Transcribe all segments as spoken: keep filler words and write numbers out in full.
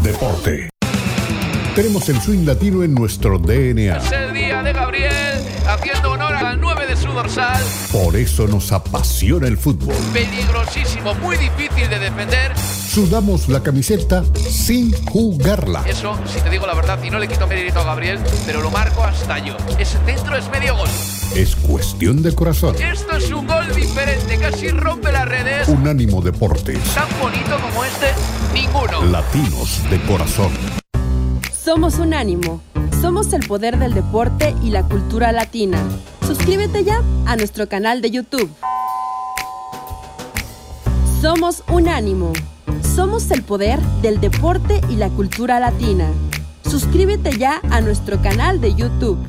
deporte. Tenemos el swing latino en nuestro D N A. Es el día de Gabriel, haciendo honor al nueve de su dorsal. Por eso nos apasiona el fútbol. Peligrosísimo, muy difícil de defender. Sudamos la camiseta sin jugarla. Eso, si te digo la verdad, y no le quito mérito a Gabriel, pero lo marco hasta yo. Ese centro es medio gol. Es cuestión de corazón. Esto es un gol diferente, casi rompe las redes. Unánimo Deportes. Tan bonito como este, ninguno. Latinos de corazón. Somos Unánimo. Somos el poder del deporte y la cultura latina. Suscríbete ya a nuestro canal de YouTube. Somos Unánimo. Somos el poder del deporte y la cultura latina. Suscríbete ya a nuestro canal de YouTube.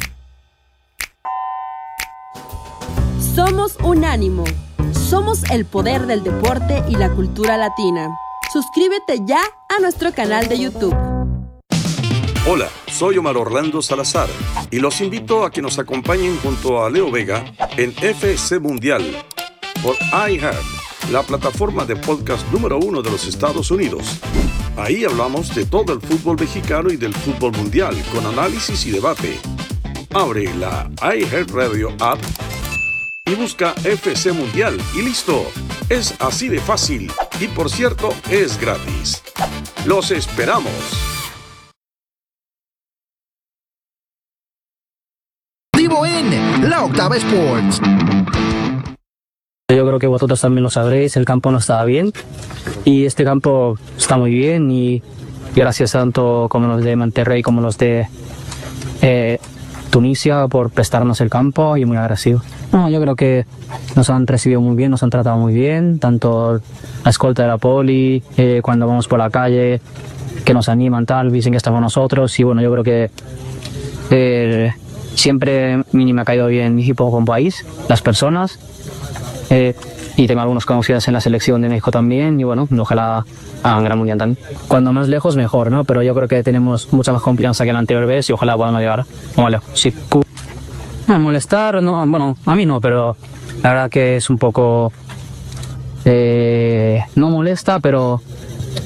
Somos Unánimo. Somos el poder del deporte y la cultura latina. Suscríbete ya a nuestro canal de YouTube. Hola, soy Omar Orlando Salazar y los invito a que nos acompañen junto a Leo Vega en F C Mundial por iHeart, la plataforma de podcast número uno de los Estados Unidos. Ahí hablamos de todo el fútbol mexicano y del fútbol mundial con análisis y debate. Abre la iHeartRadio app y busca F C Mundial y listo. Es así de fácil y, por cierto, es gratis. ¡Los esperamos! En La Octava Sports. Yo creo que vosotros también lo sabréis, el campo no estaba bien y este campo está muy bien y gracias tanto como los de Monterrey como los de eh, Tunisia por prestarnos el campo y muy agradecido. No, yo creo que nos han recibido muy bien, nos han tratado muy bien, tanto la escolta de la poli, eh, cuando vamos por la calle, que nos animan tal, dicen que estamos nosotros y bueno, yo creo que eh, siempre mini me ha caído bien mi equipo con país, las personas, eh, y tengo algunos conocidos en la selección de México también, y bueno, ojalá hagan gran mundial también. Cuando más lejos mejor, ¿no? Pero yo creo que tenemos mucha más confianza que la anterior vez y ojalá podamos llegar más lejos. Sí. A molestar, no, bueno, a mí no, pero la verdad que es un poco, eh, no molesta, pero